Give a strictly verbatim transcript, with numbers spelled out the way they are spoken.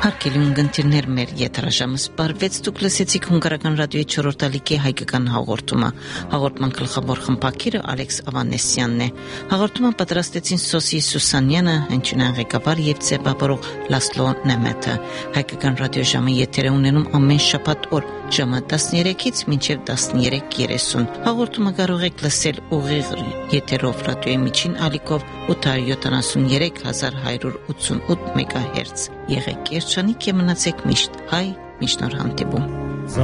Հարգելի ունկնդիրներ, մեր եթերաժամը սպառվեց, դուք լսեցիք Հունգարական ռադիոյի չորրորդ ալիքի հայկական հաղորդումը։ Հաղորդման գլխավոր խմբագիրը Ալեքս Ավանեսյանն է։ Հաղորդումը պատրաստեցին Սոսի Սուսանյանը, հնչյունային ղեկավար եւ ձևավորող Լասլո Նեմեթը։ Հայկական ռադիոժամը եթեր է ունենում ամեն շաբաթ օր ժամը տասներեքից մինչև տասներեք երեսուն։ Հաղորդումը կարող եք լսել ուղիղ եթերով ռադիոյի միջին ալիքով ութ հարյուր յոթանասունյերեք հազար հարյուր ութսունութ մեգահերց։ Եղեք երջանիկ եւ մնացեք միշտ հայ, միշտ նոր հանդիպում։